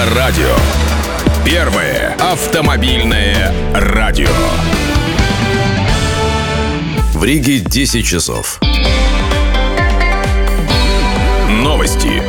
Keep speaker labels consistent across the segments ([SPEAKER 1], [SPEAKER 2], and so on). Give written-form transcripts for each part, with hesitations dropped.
[SPEAKER 1] Авторадио. Первое автомобильное радио. В Риге 10 часов. Новости.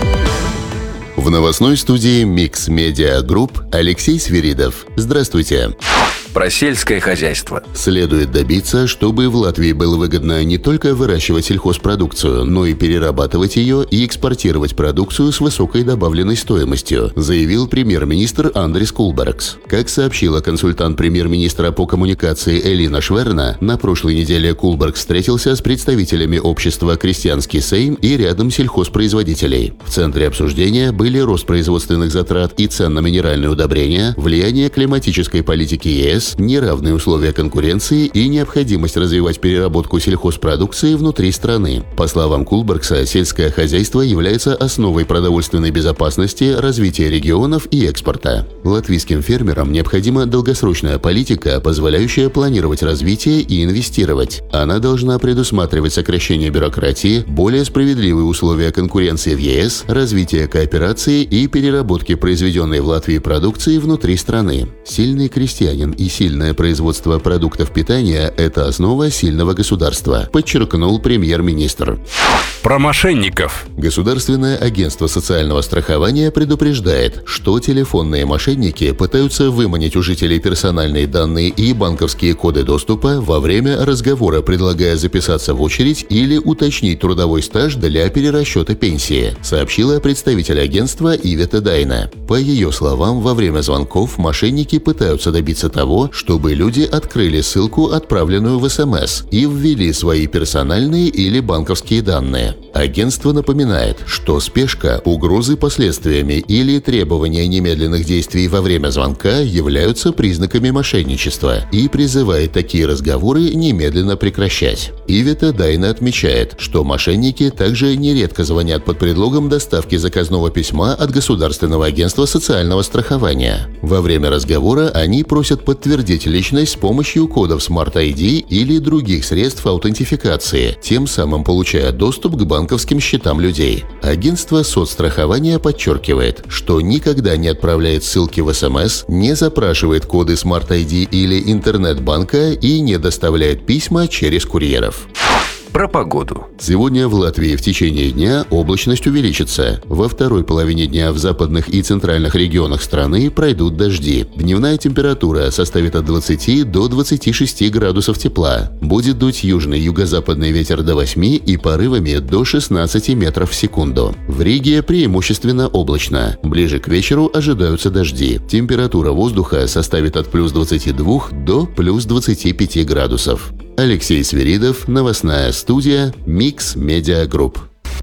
[SPEAKER 2] В новостной студии Mix Media Group Алексей Свиридов. Здравствуйте.
[SPEAKER 3] Про сельское хозяйство.
[SPEAKER 2] Следует добиться, чтобы в Латвии было выгодно не только выращивать сельхозпродукцию, но и перерабатывать ее и экспортировать продукцию с высокой добавленной стоимостью, заявил премьер-министр Андрис Кулбергс. Как сообщила консультант премьер-министра по коммуникации Элина Шверна, на прошлой неделе Кулбергс встретился с представителями общества «Крестьянский Сейм» и рядом сельхозпроизводителей. В центре обсуждения были рост производственных затрат и цен на минеральные удобрения, влияние климатической политики ЕС, неравные условия конкуренции и необходимость развивать переработку сельхозпродукции внутри страны. По словам Кулбергса, сельское хозяйство является основой продовольственной безопасности, развития регионов и экспорта. Латвийским фермерам необходима долгосрочная политика, позволяющая планировать развитие и инвестировать. Она должна предусматривать сокращение бюрократии, более справедливые условия конкуренции в ЕС, развитие кооперации и переработки произведенной в Латвии продукции внутри страны. Сильный крестьянин и сильное производство продуктов питания – это основа сильного государства, подчеркнул премьер-министр.
[SPEAKER 1] Про мошенников.
[SPEAKER 2] Государственное агентство социального страхования предупреждает, что телефонные мошенники пытаются выманить у жителей персональные данные и банковские коды доступа во время разговора, предлагая записаться в очередь или уточнить трудовой стаж для перерасчета пенсии, сообщила представитель агентства Ивета Дайна. По ее словам, во время звонков мошенники пытаются добиться того, чтобы люди открыли ссылку, отправленную в СМС, и ввели свои персональные или банковские данные. Агентство напоминает, что спешка, угрозы последствиями или требования немедленных действий во время звонка являются признаками мошенничества и призывает такие разговоры немедленно прекращать. Ивета Дайна отмечает, что мошенники также нередко звонят под предлогом доставки заказного письма от Государственного агентства социального страхования. Во время разговора они просят подтвердить личность с помощью кодов Smart ID или других средств аутентификации, тем самым получая доступ к банковским счетам людей. Агентство соцстрахования подчеркивает, что никогда не отправляет ссылки в СМС, не запрашивает коды Smart ID или интернет-банка и не доставляет письма через курьеров.
[SPEAKER 3] Про погоду.
[SPEAKER 2] Сегодня в Латвии в течение дня облачность увеличится. Во второй половине дня в западных и центральных регионах страны пройдут дожди. Дневная температура составит от 20 до 26 градусов тепла. Будет дуть южный юго-западный ветер до 8 и порывами до 16 метров в секунду. В Риге преимущественно облачно. Ближе к вечеру ожидаются дожди. Температура воздуха составит от плюс 22 до плюс 25 градусов. Алексей Свиридов, новостная студия Mix Media Group.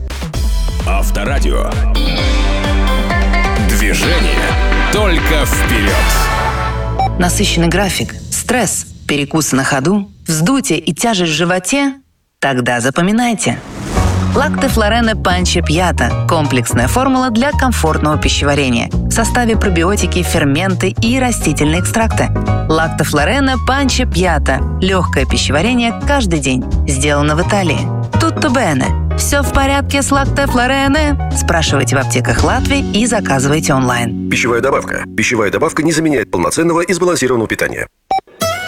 [SPEAKER 1] Авторадио. Движение только вперед.
[SPEAKER 4] Насыщенный график, стресс, перекусы на ходу, вздутие и тяжесть в животе? Тогда запоминайте. Лакте Флорене Панче Пьята – комплексная формула для комфортного пищеварения. В составе пробиотики, ферменты и растительные экстракты. Лакте Флорене Панче Пьята – легкое пищеварение каждый день. Сделано в Италии. Tutto bene. Все в порядке с Лакте Флорене? Спрашивайте в аптеках Латвии и заказывайте онлайн.
[SPEAKER 5] Пищевая добавка. Пищевая добавка не заменяет полноценного и сбалансированного питания.